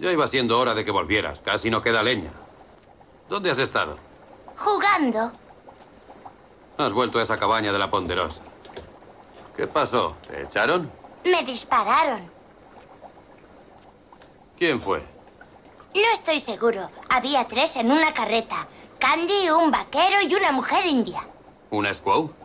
Ya iba siendo hora de que volvieras. Casi no queda leña. ¿Dónde has estado? Jugando. Has vuelto a esa cabaña de la Ponderosa. ¿Qué pasó? ¿Te echaron? Me dispararon. ¿Quién fue? No estoy seguro. Había 3 en una carreta. Candy, un vaquero y una mujer india. ¿Una squaw?